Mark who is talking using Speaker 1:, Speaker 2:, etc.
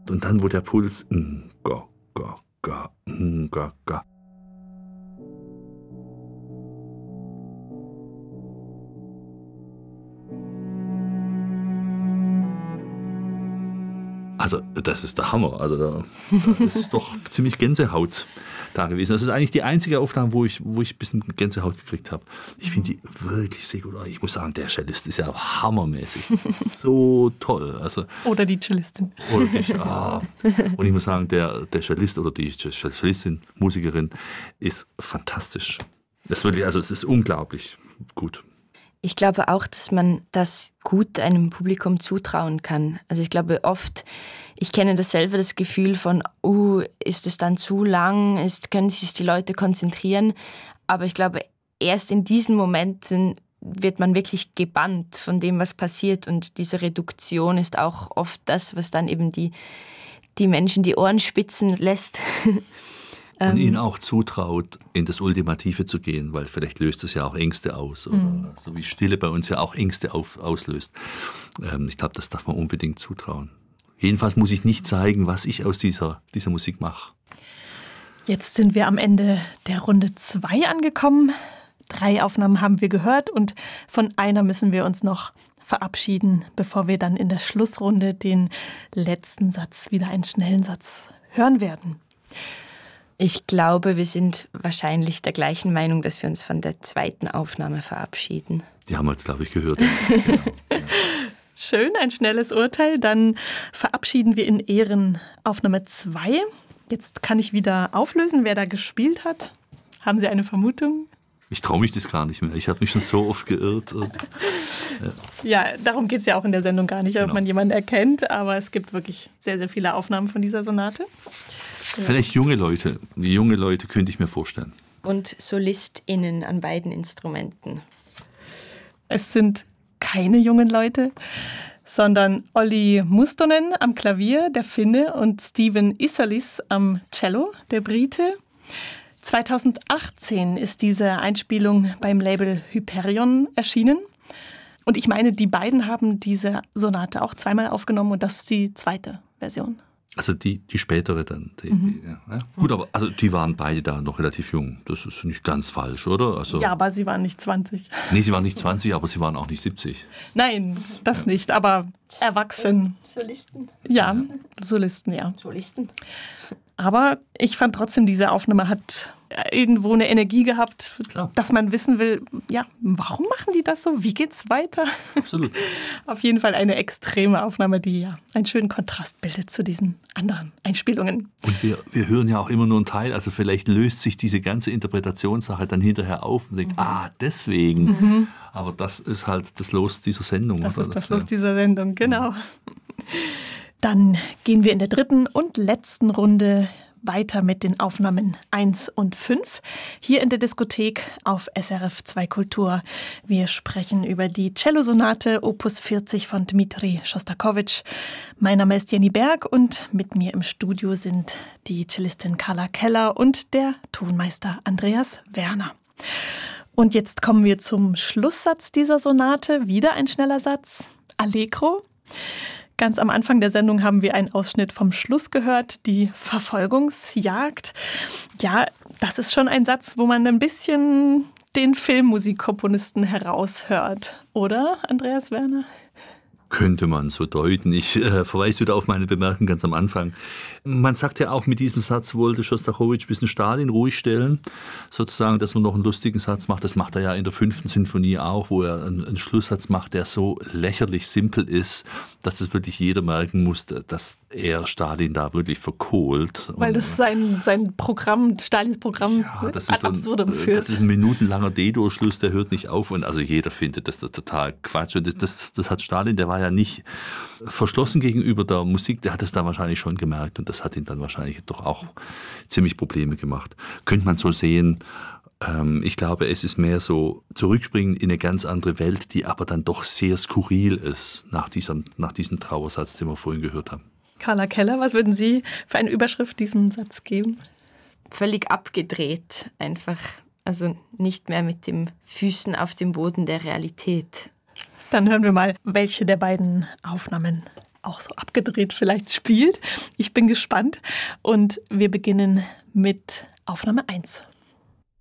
Speaker 1: Und dann, wo der Puls ga, ga, ga, ga, ga. Also das ist der Hammer. Also das ist doch ziemlich Gänsehaut da gewesen. Das ist eigentlich die einzige Aufnahme, wo ich ein bisschen Gänsehaut gekriegt habe. Ich finde die wirklich sehr gut. Ich muss sagen, der Cellist ist ja hammermäßig. Das ist so toll. Also,
Speaker 2: oder die Cellistin.
Speaker 1: Und ich muss sagen, der Cellist oder die Cellistin, Musikerin, ist fantastisch. Es ist unglaublich gut.
Speaker 3: Ich glaube auch, dass man das gut einem Publikum zutrauen kann. Also ich glaube oft, ich kenne das selber, das Gefühl von, ist es dann zu lang, können sich die Leute konzentrieren. Aber ich glaube, erst in diesen Momenten wird man wirklich gebannt von dem, was passiert. Und diese Reduktion ist auch oft das, was dann eben die Menschen die Ohren spitzen lässt.
Speaker 1: Und ihnen auch zutraut, in das Ultimative zu gehen, weil vielleicht löst es ja auch Ängste aus. Oder so wie Stille bei uns ja auch Ängste auslöst. Ich glaube, das darf man unbedingt zutrauen. Jedenfalls muss ich nicht zeigen, was ich aus dieser Musik mache.
Speaker 2: Jetzt sind wir am Ende der Runde 2 angekommen. 3 Aufnahmen haben wir gehört und von einer müssen wir uns noch verabschieden, bevor wir dann in der Schlussrunde den letzten Satz, wieder einen schnellen Satz, hören werden.
Speaker 3: Ich glaube, wir sind wahrscheinlich der gleichen Meinung, dass wir uns von der zweiten Aufnahme verabschieden.
Speaker 1: Die haben wir jetzt, glaube ich, gehört. Genau.
Speaker 2: Schön, ein schnelles Urteil. Dann verabschieden wir in Ehren Aufnahme 2. Jetzt kann ich wieder auflösen, wer da gespielt hat. Haben Sie eine Vermutung?
Speaker 1: Ich traue mich das gar nicht mehr. Ich habe mich schon so oft geirrt.
Speaker 2: Ja, darum geht es ja auch in der Sendung gar nicht, ob man jemanden erkennt. Aber es gibt wirklich sehr, sehr viele Aufnahmen von dieser Sonate.
Speaker 1: Vielleicht junge Leute. Die junge Leute könnte ich mir vorstellen.
Speaker 3: Und SolistInnen an beiden Instrumenten.
Speaker 2: Es sind keine jungen Leute, sondern Olli Mustonen am Klavier, der Finne, und Steven Isolis am Cello, der Brite. 2018 ist diese Einspielung beim Label Hyperion erschienen. Und ich meine, die beiden haben diese Sonate auch zweimal aufgenommen und das ist die zweite Version.
Speaker 1: Also die spätere dann. Ja. Gut, aber also die waren beide da noch relativ jung. Das ist nicht ganz falsch, oder? Also,
Speaker 2: ja, aber sie waren nicht 20.
Speaker 1: Nee, sie waren nicht 20, aber sie waren auch nicht 70.
Speaker 2: Nein, das nicht, aber erwachsen.
Speaker 3: Solisten?
Speaker 2: Ja, Solisten, ja.
Speaker 3: Solisten.
Speaker 2: Aber ich fand trotzdem, diese Aufnahme hat irgendwo eine Energie gehabt,
Speaker 1: Klar.
Speaker 2: Dass man wissen will, ja, warum machen die das so? Wie geht's weiter?
Speaker 1: Absolut.
Speaker 2: Auf jeden Fall eine extreme Aufnahme, die ja einen schönen Kontrast bildet zu diesen anderen Einspielungen.
Speaker 1: Und wir hören ja auch immer nur einen Teil, also vielleicht löst sich diese ganze Interpretationssache dann hinterher auf und denkt, deswegen. Mhm. Aber das ist halt das Los dieser Sendung.
Speaker 2: Das ist das Los dieser Sendung, genau. Dann gehen wir in der dritten und letzten Runde weiter mit den Aufnahmen 1 und 5. Hier in der Diskothek auf SRF 2 Kultur. Wir sprechen über die Cellosonate Opus 40 von Dmitri Schostakowitsch. Mein Name ist Jenny Berg und mit mir im Studio sind die Cellistin Carla Keller und der Tonmeister Andreas Werner. Und jetzt kommen wir zum Schlusssatz dieser Sonate. Wieder ein schneller Satz. Allegro. Ganz am Anfang der Sendung haben wir einen Ausschnitt vom Schluss gehört, die Verfolgungsjagd. Ja, das ist schon ein Satz, wo man ein bisschen den Filmmusikkomponisten heraushört, oder, Andreas Werner?
Speaker 1: Könnte man so deuten. Ich verweise wieder auf meine Bemerkung ganz am Anfang. Man sagt ja auch, mit diesem Satz wollte Schostakowitsch ein bisschen Stalin ruhig stellen. Sozusagen, dass man noch einen lustigen Satz macht. Das macht er ja in der 5. Sinfonie auch, wo er einen Schlusssatz macht, der so lächerlich simpel ist, dass es wirklich jeder merken muss, dass er Stalin da wirklich verkohlt.
Speaker 2: Weil das sein Programm, Stalins Programm,
Speaker 1: das
Speaker 2: ad absurdum führt.
Speaker 1: Das ist ein minutenlanger D-Dur-Schluss, der hört nicht auf. Und also jeder findet das total Quatsch. Und das hat Stalin, der war ja nicht verschlossen gegenüber der Musik, der hat es da wahrscheinlich schon gemerkt und das hat ihn dann wahrscheinlich doch auch ziemlich Probleme gemacht. Könnte man so sehen. Ich glaube, es ist mehr so zurückspringen in eine ganz andere Welt, die aber dann doch sehr skurril ist nach diesem Trauersatz, den wir vorhin gehört haben.
Speaker 2: Carla Keller, was würden Sie für eine Überschrift diesem Satz geben?
Speaker 3: Völlig abgedreht einfach. Also nicht mehr mit den Füßen auf dem Boden der Realität.
Speaker 2: Dann hören wir mal, welche der beiden Aufnahmen auch so abgedreht vielleicht spielt. Ich bin gespannt und wir beginnen mit Aufnahme 1.